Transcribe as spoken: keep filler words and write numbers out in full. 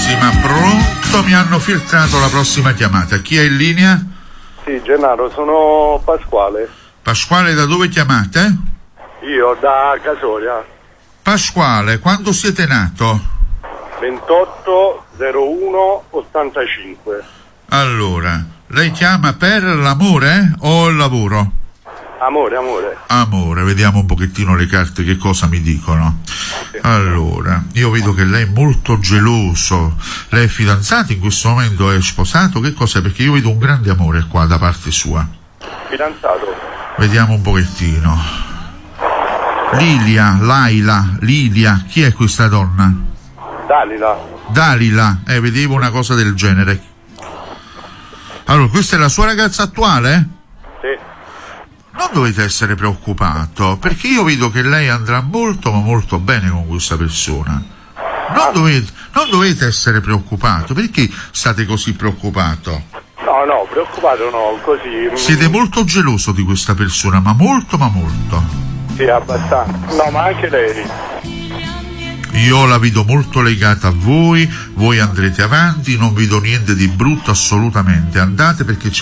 prossima. Pronto? Mi hanno filtrato la prossima chiamata. Chi è in linea? Sì, Gennaro, sono Pasquale. Pasquale, da dove chiamate? Io da Casoria. Pasquale, quando siete nato? ventotto zero uno ottantacinque. Allora, lei chiama per l'amore o il lavoro? Amore, amore. Amore, vediamo un pochettino le carte che cosa mi dicono. Allora, io vedo che lei è molto geloso. Lei è fidanzato in questo momento, è sposato? Che cos'è? Perché io vedo un grande amore qua da parte sua. Fidanzato. Vediamo un pochettino. Lilia, Laila, Lilia, chi è questa donna? Dalila. Dalila, eh, vedevo una cosa del genere. Allora, questa è la sua ragazza attuale? Sì. Non dovete essere preoccupato, perché io vedo che lei andrà molto ma molto bene con questa persona. Non dovete, non dovete essere preoccupato. Perché state così preoccupato? No, no, preoccupato no, così. Siete molto geloso di questa persona, ma molto ma molto. Sì, abbastanza. No, ma anche lei. Io la vedo molto legata a voi, voi andrete avanti, non vedo niente di brutto assolutamente. Andate perché c'è